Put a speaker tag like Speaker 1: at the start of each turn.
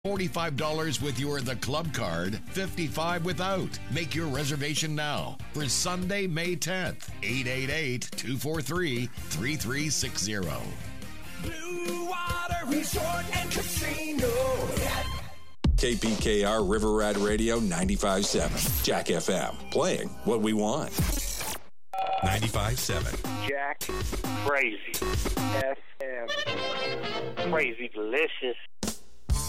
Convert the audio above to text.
Speaker 1: $45 with your The Club card, $55 without. Make your reservation now for Sunday, May 10th, 888-243-3360.
Speaker 2: Blue Water Resort and Casino.
Speaker 3: KPKR River Rat Radio 95.7. Jack FM. Playing what we want.
Speaker 4: 95.7.
Speaker 5: Jack Crazy FM. Crazy delicious.